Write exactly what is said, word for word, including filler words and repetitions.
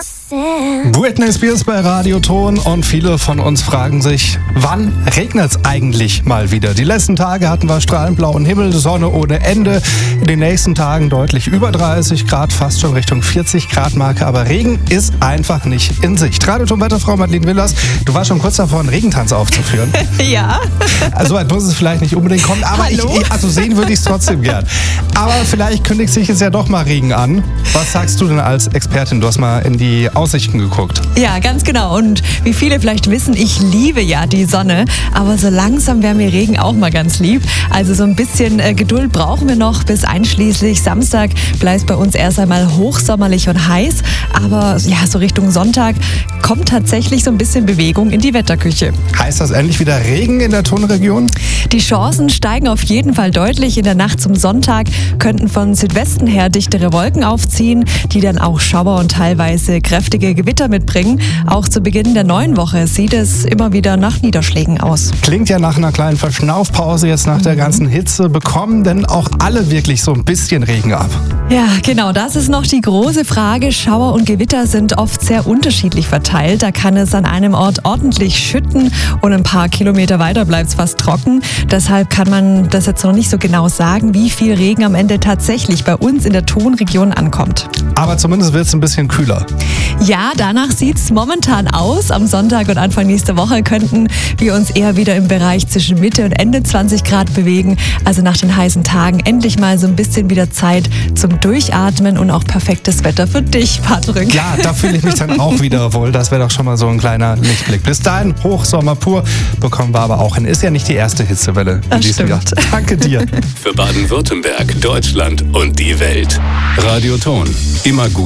Britney Spears bei Radioton und viele von uns fragen sich, wann regnet es eigentlich mal wieder? Die letzten Tage hatten wir strahlend blauen Himmel, Sonne ohne Ende. In den nächsten Tagen deutlich über dreißig Grad, fast schon Richtung vierzig Grad Marke. Aber Regen ist einfach nicht in Sicht. Radioton-Wetterfrau Madeleine Willers, du warst schon kurz davor, einen Regentanz aufzuführen. Ja. Also weit muss es vielleicht nicht unbedingt kommen, aber ich, also sehen würde ich es trotzdem gern. Aber vielleicht kündigt sich jetzt ja doch mal Regen an. Was sagst du denn als Expertin? Du hast mal in die Aussichten geguckt. Ja, ganz genau. Und wie viele vielleicht wissen, ich liebe ja die Sonne. Aber so langsam wäre mir Regen auch mal ganz lieb. Also so ein bisschen äh, Geduld brauchen wir noch. Bis einschließlich Samstag bleibt es bei uns erst einmal hochsommerlich und heiß. Aber ja, so Richtung Sonntag kommt tatsächlich so ein bisschen Bewegung in die Wetterküche. Heißt das endlich wieder Regen in der Tonregion? Die Chancen steigen auf jeden Fall deutlich. In der Nacht zum Sonntag könnten von Südwesten her dichtere Wolken aufziehen, die dann auch Schauer und teilweise kräftige Gewitter mitbringen. Auch zu Beginn der neuen Woche sieht es immer wieder nach Niederschlägen aus. Klingt ja nach einer kleinen Verschnaufpause jetzt nach der ganzen Hitze. Bekommen denn auch alle wirklich so ein bisschen Regen ab? Ja, genau, das ist noch die große Frage. Schauer und Gewitter sind oft sehr unterschiedlich verteilt. Da kann es an einem Ort ordentlich schütten und ein paar Kilometer weiter bleibt es fast trocken. Deshalb kann man das jetzt noch nicht so genau sagen, wie viel Regen am Ende tatsächlich bei uns in der Tonregion ankommt. Aber zumindest wird es ein bisschen kühler. Ja, danach sieht es momentan aus. Am Sonntag und Anfang nächster Woche könnten wir uns eher wieder im Bereich zwischen Mitte und Ende zwanzig Grad bewegen. Also nach den heißen Tagen endlich mal so ein bisschen wieder Zeit zum Durchatmen und auch perfektes Wetter für dich, Patrick. Ja, da fühle ich mich dann auch wieder wohl. Das wäre doch schon mal so ein kleiner Lichtblick. Bis dahin, Hochsommer pur, bekommen wir aber auch hin. Ist ja nicht die erste Hitzewelle in Das diesem Jahr. stimmt. Danke dir. Für Baden-Württemberg, Deutschland und die Welt. Radioton. Immer gut.